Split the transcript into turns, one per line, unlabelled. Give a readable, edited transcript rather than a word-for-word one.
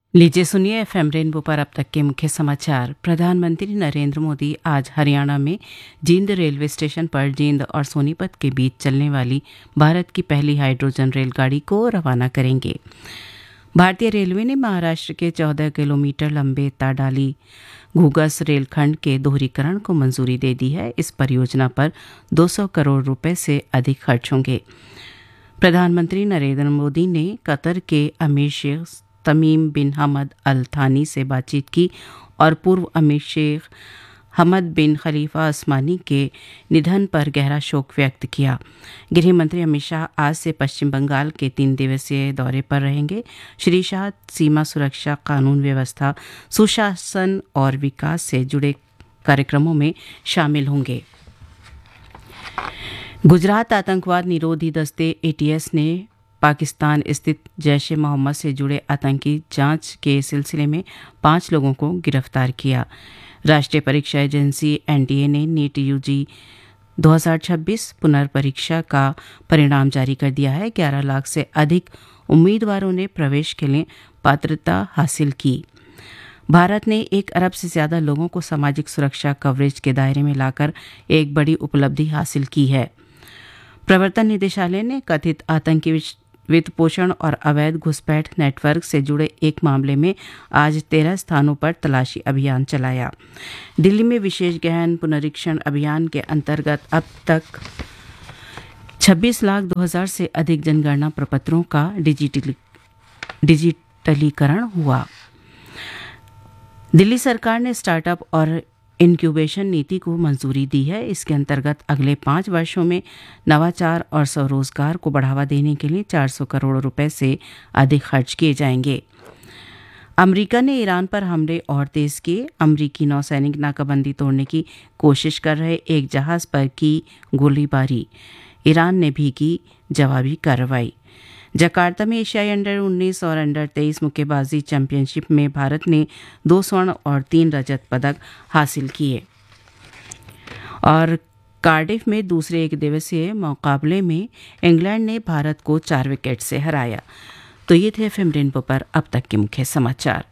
लीजिए सुनिए FM rainbow पर अब तक के मुख्य समाचार। प्रधानमंत्री नरेंद्र मोदी आज हरियाणा में जींद रेलवे स्टेशन पर जींद और सोनीपत के बीच चलने वाली भारत की पहली हाइड्रोजन रेलगाड़ी को रवाना करेंगे। भारतीय रेलवे ने महाराष्ट्र के 14 किलोमीटर लंबे ताडाली घूगस रेलखंड के दोहरीकरण को मंजूरी दे दी है। इस परियोजना पर 200 करोड़ रुपए से अधिक खर्च होंगे। प्रधानमंत्री नरेंद्र मोदी ने कतर के अमीर शेख तमीम बिन हमद अल थानी से बातचीत की और पूर्व अमीर शेख हमद बिन खलीफा उस्मानी के निधन पर गहरा शोक व्यक्त किया। गृह मंत्री अमित शाह आज से पश्चिम बंगाल के 3 दिवसीय दौरे पर रहेंगे। श्री शाह सीमा सुरक्षा, कानून व्यवस्था, सुशासन और विकास से जुड़े कार्यक्रमों में शामिल होंगे। गुजरात आतंकवाद निरोधी दस्ते एटीएस ने पाकिस्तान स्थित जैश ए मोहम्मद से जुड़े आतंकी जांच के सिलसिले में 5 लोगों को गिरफ्तार किया। राष्ट्रीय परीक्षा एजेंसी एनटीए ने नीट यूजी 2026 पुनर्परीक्षा का परिणाम जारी कर दिया है। 11 लाख से अधिक उम्मीदवारों ने प्रवेश के लिए पात्रता हासिल की। भारत ने 1 अरब से ज्यादा लोगों को सामाजिक सुरक्षा कवरेज के दायरे में लाकर एक बड़ी उपलब्धि हासिल की है। प्रवर्तन निदेशालय ने कथित आतंकी वित्त पोषण और अवैध घुसपैठ नेटवर्क से जुड़े एक मामले में आज 13 स्थानों पर तलाशी अभियान चलाया। दिल्ली में विशेष गहन पुनरीक्षण अभियान के अंतर्गत अब तक 26,02,000 से अधिक जनगणना प्रपत्रों का डिजिटलीकरण हुआ। दिल्ली सरकार ने स्टार्टअप और इंक्यूबेशन नीति को मंजूरी दी है। इसके अंतर्गत अगले 5 वर्षों में नवाचार और स्वरोजगार को बढ़ावा देने के लिए 400 करोड़ रुपए से अधिक खर्च किए जाएंगे। अमेरिका ने ईरान पर हमले और तेज किए। अमेरिकी नौसैनिक नाकाबंदी तोड़ने की कोशिश कर रहे एक जहाज पर की गोलीबारी। ईरान ने भी की जवाबी कार्रवाई। जकार्ता में एशियाई अंडर 19 और अंडर 23 मुक्केबाजी चैंपियनशिप में भारत ने 2 स्वर्ण और 3 रजत पदक हासिल किए। और कार्डिफ में दूसरे एक दिवसीय मुकाबले में इंग्लैंड ने भारत को 4 विकेट से हराया। तो ये थे एफएम रेनबो पर अब तक के मुख्य समाचार।